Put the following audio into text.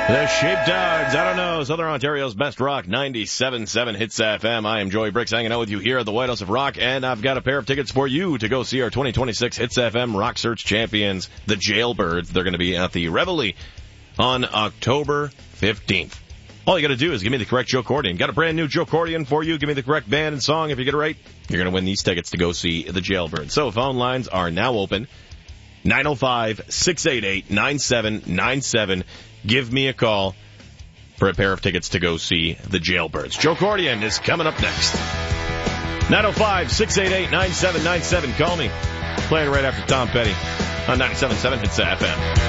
The Sheepdogs, I don't know, Southern Ontario's best rock, 97.7 Hits FM. I am Joey Bricks hanging out with you here at the White House of Rock, and I've got a pair of tickets for you to go see our 2026 Hits FM Rock Search champions, the Jailbirds. They're going to be at the Reveille on October 15th. All you got to do is give me the correct Joe Cordian. Got a brand new Joe Cordian for you. Give me the correct band and song. If you get it right, you're going to win these tickets to go see the Jailbirds. So phone lines are now open. 905-688-9797. Give me a call for a pair of tickets to go see the Jailbirds. Joe Cordian is coming up next. 905-688-9797. Call me. Playing right after Tom Petty on 97.7 Hits FM.